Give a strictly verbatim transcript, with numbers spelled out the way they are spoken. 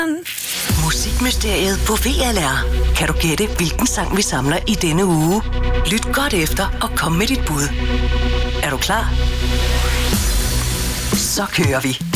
Musikmysteriet på V L R. Kan du gætte, hvilken sang vi samler i denne uge? Lyt godt efter og kom med dit bud. Er du klar? Så kører vi.